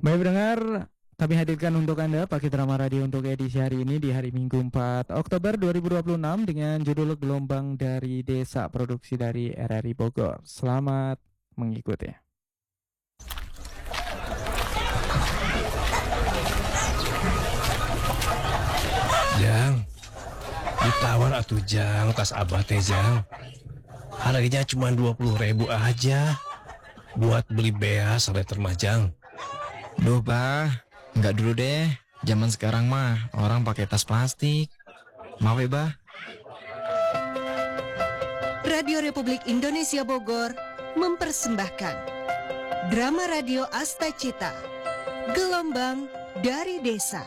Baik pendengar, kami hadirkan untuk Anda paket drama radio untuk edisi hari ini di hari Minggu 4 Oktober 2026 dengan judul Gelombang dari Desa, produksi dari RRI Bogor. Selamat mengikuti. Jang, ditawar atuh Jang, tas abah teh Jang. Harganya cuma 20.000 aja. Buat beli beas liter mah Jang. Duh, Bah, nggak dulu deh. Zaman sekarang mah orang pakai tas plastik. Maaf ya, Bah. Radio Republik Indonesia Bogor mempersembahkan drama radio Asta Cita, Gelombang dari Desa.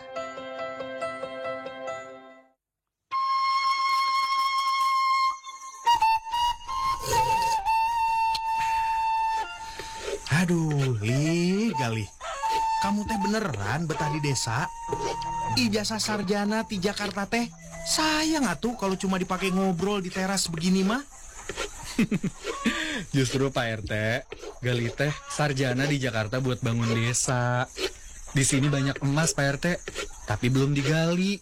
Aduh, Gali. Kamu teh beneran betah di desa? Ijazah sarjana di Jakarta teh sayang atuh kalau cuma dipakai ngobrol di teras begini mah. Justru Pak RT, Gali teh sarjana di Jakarta buat bangun desa. Di sini banyak emas Pak RT, tapi belum digali.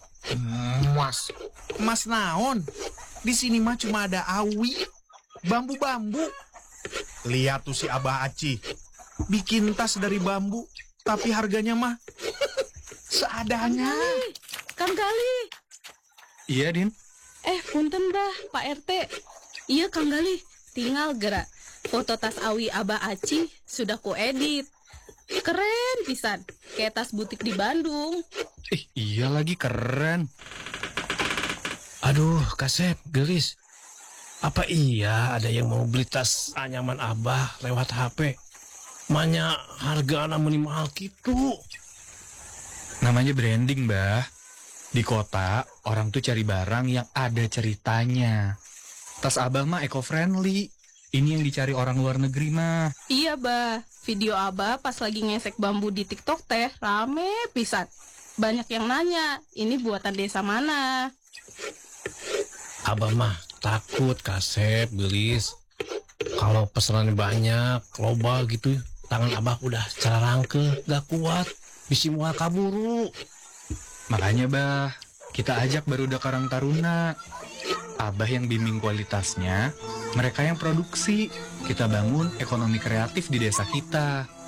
Mas naon? Di sini mah cuma ada awi, bambu-bambu. Lihat tuh si Abah Aci, bikin tas dari bambu, tapi harganya mah seadanya. Kang Gali. Iya, Din. Punten bah, Pak RT. Iya Kang Gali, tinggal gerak. Foto tas awi Abah Aci sudah kuedit. Keren pisan, kayak tas butik di Bandung. Iya lagi keren. Aduh, Kasep, gelis. Apa iya ada yang mau beli tas anyaman abah lewat HP? Manya harga anak mahal gitu. Namanya branding, Mbah. Di kota, orang tuh cari barang yang ada ceritanya. Tas Abah mah eco-friendly. Ini yang dicari orang luar negeri mah. Iya bah, video Abah pas lagi ngesek bambu di TikTok teh rame pisan. Banyak yang nanya, ini buatan desa mana? Abah mah takut Kasep, gelis. Kalau pesanan banyak, global gitu, tangan abah udah cara rangke, gak kuat. Bisi mual kaburu. Makanya, Bah, kita ajak barudak Karang Taruna. Abah yang bimbing kualitasnya, mereka yang produksi. Kita bangun ekonomi kreatif di desa kita.